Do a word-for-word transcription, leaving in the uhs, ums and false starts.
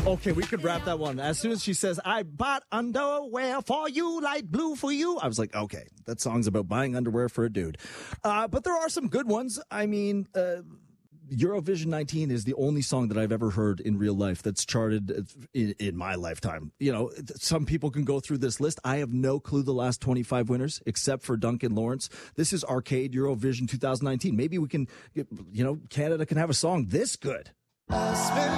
Okay, we could wrap that one. As soon as she says, I bought underwear for you, light blue for you, I was like, okay, that song's about buying underwear for a dude. Uh, but there are some good ones. I mean, uh, Eurovision nineteen is the only song that I've ever heard in real life that's charted in, in my lifetime. You know, some people can go through this list. I have no clue the last twenty-five winners, except for Duncan Lawrence. This is Arcade Eurovision twenty nineteen. Maybe we can, you know, Canada can have a song this good.